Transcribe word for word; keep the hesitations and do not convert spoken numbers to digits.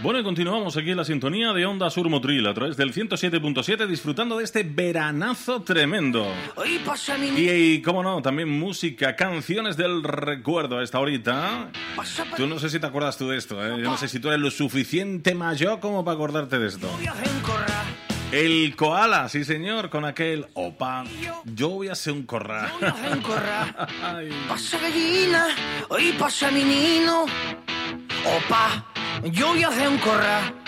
Bueno, y continuamos aquí en la sintonía de Onda Sur Motril a través del ciento siete punto siete, disfrutando de este veranazo tremendo. Y, y cómo no, también música, canciones del recuerdo a esta horita. Tú no sé si te acuerdas tú de esto, ¿eh? Yo no sé si tú eres lo suficiente mayor como para acordarte de esto. El Koala, sí señor, con aquel opa, yo voy a hacer un corral. Yo voy a hacer un corral. Pasa gallina, hoy pasa menino. Opa, yo voy a hacer un corral.